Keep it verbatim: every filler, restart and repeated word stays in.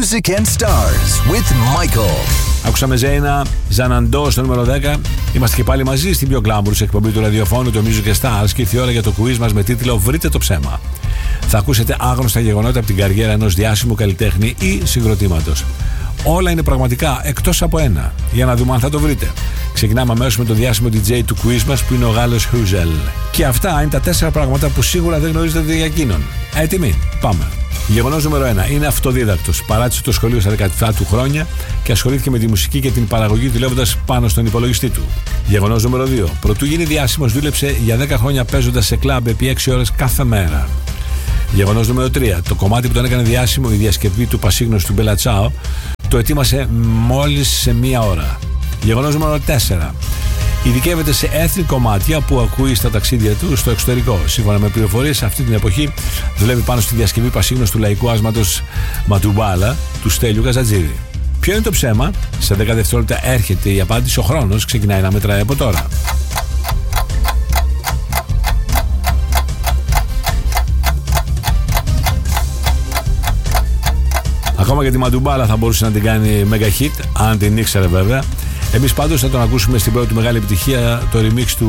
Music and Stars with Michael. Άκουσαμε Ζέινα Ζαναντό στο νούμερο δέκα. Είμαστε και πάλι μαζί στην πιο γκλάμπουρους εκπομπή του ραδιοφώνου, το Music and Stars, και ήρθε η ώρα για το quiz μας με τίτλο Βρείτε το ψέμα. Θα ακούσετε άγνωστα γεγονότα από την καριέρα ενός διάσημου καλλιτέχνη ή συγκροτήματος. Όλα είναι πραγματικά εκτός από ένα. Για να δούμε αν θα το βρείτε. Ξεκινάμε αμέσως με το διάσημο ντι τζέι του quiz μας που είναι ο Γάλλος Χούζελ. Και αυτά είναι τα τέσσερα πράγματα που σίγουρα δεν γνωρίζετε για εκείνον. Έτοιμοι? Πάμε. Γεγονός νούμερο ένα. Είναι αυτοδίδακτος. Παράτησε το σχολείο στα δεκαεπτά του χρόνια και ασχολήθηκε με τη μουσική και την παραγωγή δουλεύοντας πάνω στον υπολογιστή του. Γεγονός νούμερο δύο. Προτού γίνει διάσημος, δούλεψε για δέκα χρόνια παίζοντας σε κλαμπ επί έξι ώρες κάθε μέρα. Γεγονός νούμερο τρία. Το κομμάτι που τον έκανε διάσημο, η διασκευή του πασίγνωστου του Μπέλα Τσάο, το ετοίμασε μόλις σε μία ώρα. Γεγονός νούμερο τέσσερα. Ειδικεύεται σε έθνη κομμάτια που ακούει στα ταξίδια του στο εξωτερικό. Σύμφωνα με πληροφορίες, αυτή την εποχή δουλεύει πάνω στη διασκευή πασίγνωστου λαϊκού άσματος Ματουμπάλα του Στέλιου Καζατζίδη. Ποιο είναι το ψέμα? Σε δέκα δευτερόλεπτα έρχεται η απάντηση. Ο χρόνος ξεκινάει να μετράει από τώρα. Ακόμα και τη Ματουμπάλα θα μπορούσε να την κάνει mega hit, αν την ήξερε βέβαια. Εμείς πάντως θα τον ακούσουμε στην πρώτη μεγάλη επιτυχία, το remix του